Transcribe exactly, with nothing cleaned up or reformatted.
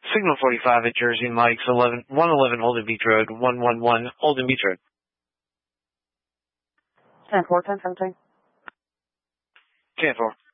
Signal forty-five at Jersey Mike's eleven, one eleven Olden Beach Road, one one one Olden Beach Road. ten four, ten seventeen. ten four.